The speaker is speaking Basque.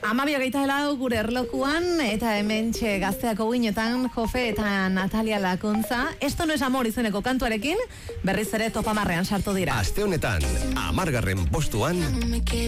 12:08 gure erlokuan, eta hementxe Gazteako Uinetan Jofe eta Natalia Lakuntza. Esto no es amor izeneko kantuarekin berriz ere topamarrean sartu dira. Aste honetan, 10. postuan